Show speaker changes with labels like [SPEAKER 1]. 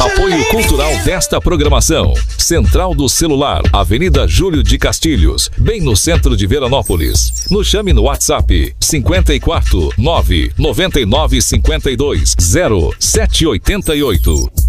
[SPEAKER 1] Apoio cultural desta programação. Central do Celular, Avenida Júlio de Castilhos, bem no centro de Veranópolis. Nos chame no WhatsApp 54 9 99 52 0788.